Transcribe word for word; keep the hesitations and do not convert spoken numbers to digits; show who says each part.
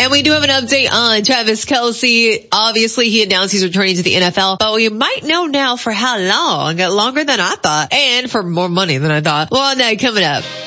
Speaker 1: And we do have an update on Travis Kelce. Obviously, he announced he's returning to the N F L, but we might know now for how long. Longer than I thought, and for more money than I thought. Well, no, coming up.